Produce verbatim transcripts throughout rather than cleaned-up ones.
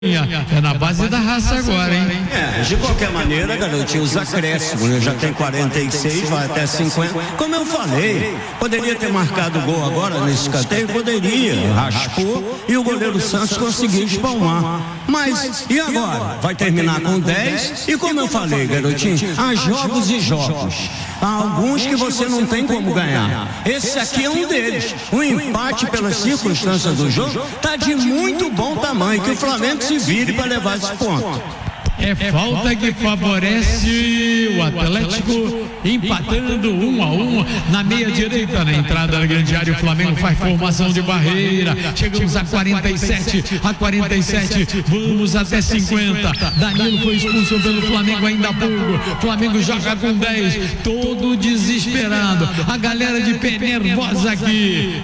É na base da raça agora, hein? É, de qualquer maneira, garotinho, os acréscimos, né? Já tem quarenta e seis, vai até cinquenta. Como eu falei, poderia ter marcado gol agora nesse escanteio, poderia. Raspou e o goleiro Santos conseguiu espalmar. Mas, e agora? Vai terminar com dez? E como eu falei, garotinho, há jogos e jogos. Há alguns que você não tem como ganhar. Esse aqui é um deles. O empate, pelas circunstâncias do jogo, está de muito bom tamanho. Que o Flamengo se vire para levar esse ponto. É falta que favorece o Atlético, empatando um a um na meia direita, na entrada da grande área. O Flamengo faz formação de barreira. Chegamos a quarenta e sete, a quarenta e sete, vamos até cinquenta. Danilo foi expulso pelo Flamengo ainda há pouco. Flamengo joga com dez, todo desesperado. A galera de pé nervosa aqui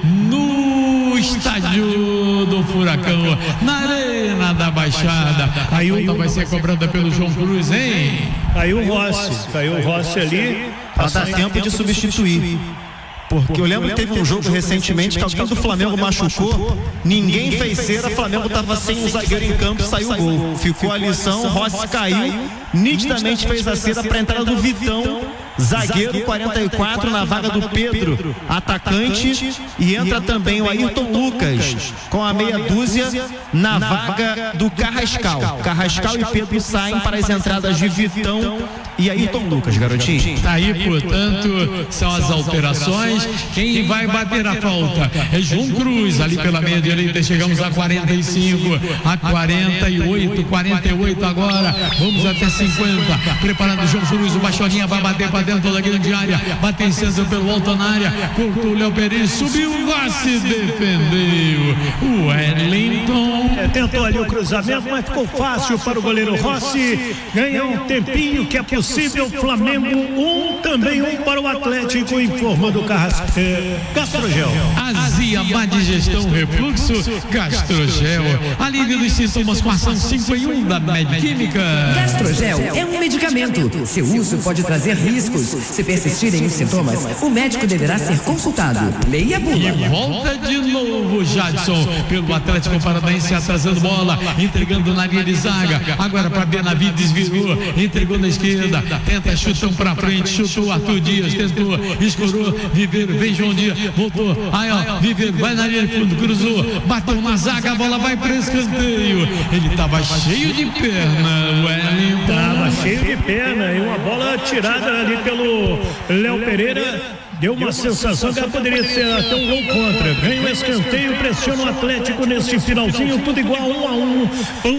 no estádio do Furacão, na Arena da Baixada. Aí o vai ser cobrada pelo João Cruz, hein? Caiu o Rossi, caiu o Rossi ali. Pra dar tempo de substituir. Porque eu lembro que teve um jogo recentemente que alguém do Flamengo machucou, ninguém fez cera, o Flamengo estava sem o zagueiro em campo, saiu o gol. Ficou a lição, o Rossi caiu, nitidamente fez a cera para a entrada do Vitão, zagueiro quarenta e quatro na vaga do Pedro, atacante, e entra também o Ayrton Lucas com a meia dúzia na vaga do Carrascal. Carrascal e Pedro saem para as entradas de Vitão e Ayrton Lucas, garotinho. Tá aí, portanto, são as alterações. Quem vai bater a falta é João Cruz, ali pela meia direita. Chegamos a quarenta e cinco, a quarenta e oito, quarenta e oito agora, vamos até cinquenta. Preparando o João Cruz, o Baixolinha vai bater para dentro da grande área, bateu em centro pelo alto na área, cortou o Léo Pereira, subiu, se defendeu o Wellington. É, tentou ali o cruzamento, mas ficou fácil para o goleiro Rossi. Ganha um tempinho que é possível. Flamengo um, também um para o Atlético, informando o Carrasco. Gastrogel. Azia, má digestão, refluxo, Gastrogel. Alívio dos sintomas com ação cinco em um da Medquímica. Gastrogel é um medicamento. Seu uso pode trazer riscos. Se persistirem os sintomas, o médico deverá ser consultado. Leia a bula. E volta de novo Jadson pelo Atlético Paranaense, atrasando bola, entregando na linha de zaga. Agora para Benavides, virou, entregou na esquerda, tenta chutão para frente, chutou Arthur Dias, tentou, escorou, Viveiro, vem João Dias, voltou, aí ó, Viveiro, vai na linha de fundo, cruzou, bateu na zaga, a bola vai para escanteio. Ele estava cheio de perna, Wellington. Estava cheio de perna e uma bola tirada ali pelo Léo Pereira. Deu uma sensação que ela poderia ser até um gol contra. Ganha o escanteio, pressiona o Atlético neste finalzinho, tudo igual, um a um.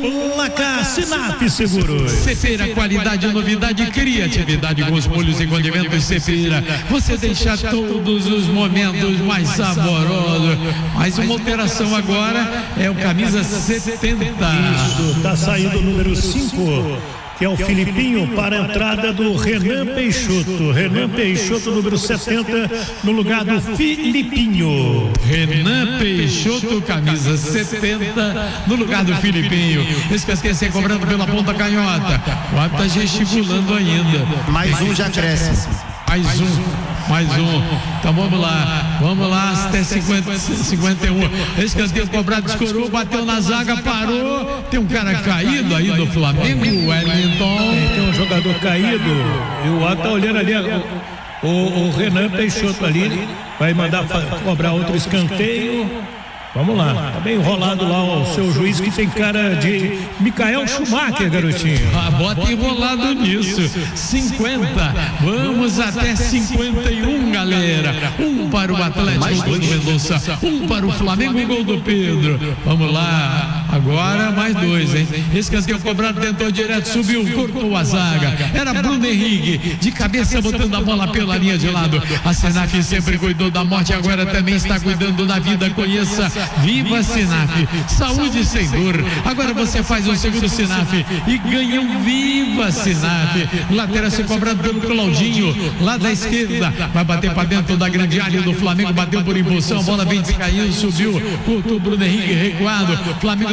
Placar Sinap Seguros. Cepera, qualidade, novidade, criatividade com os molhos e condimentos Cepera. Você deixa todos os momentos mais saborosos. Mais uma alteração agora é o camisa setenta. Isso, tá saindo o número cinco. Que é o Filipinho para a entrada do Renan Peixoto. Renan Peixoto, número setenta, no lugar do Filipinho. Renan Peixoto, camisa setenta, no lugar do Filipinho. Escanteio ser cobrando pela ponta canhota. O Ato está gesticulando ainda. Mais um já cresce. Mais um, mais um. Então vamos lá, vamos lá até cinquenta, cinquenta e um. Escanteio cobrado, escorou, bateu na zaga, parou. Tem um cara caído aí do Flamengo, o Wellington. Tem, tem um jogador caído. E o Ato tá olhando ali. O, o Renan Peixoto ali vai mandar cobrar outro escanteio. Vamos lá, tá bem enrolado lá o seu juiz, que tem cara de Michael Schumacher, garotinho. Ah, bota enrolado nisso. cinquenta, vamos até cinquenta e um, galera. Um para o Atlético, gol do Mendonça. Um para o Flamengo, gol do Pedro. Vamos lá, agora mais dois, hein? Escanteio cobrado, tentou direto, subiu, cortou a zaga. Era Bruno Henrique, de cabeça botando a bola pela linha de lado. A Sinap sempre cuidou da morte, agora também está cuidando da vida. Conheça Viva Sinap, saúde sem dor. Agora você faz o segundo Sinap e ganha um Viva Sinap. Lateral se cobrado pelo Claudinho, lá da esquerda, vai bater para dentro da grande área do Flamengo, bateu por impulsão, a bola vem caindo, subiu, cortou o Bruno Henrique recuado. Flamengo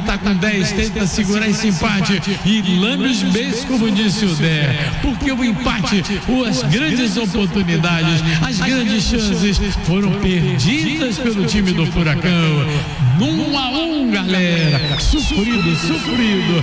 tá com dez, tenta segurar esse empate e lambe os beijos, como disse o Dé, porque o empate, as grandes oportunidades, as grandes chances foram perdidas pelo time do Furacão. Um a um, galera, sofrido, sofrido.